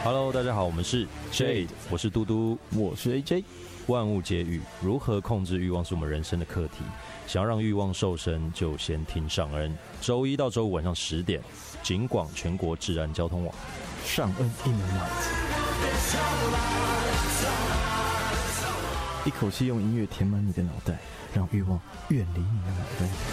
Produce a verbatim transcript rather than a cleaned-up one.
Hello， 大家好，我们是 Jade， 我是嘟嘟， 我是 A J。 万物皆欲，如何控制欲望是我们人生的课题。想要让欲望瘦身，就先听上恩。周一到周五晚上十点，警广全国治安交通网。 上恩 in the night， 一口气用音乐填满你的脑袋，让欲望远离你的脑袋。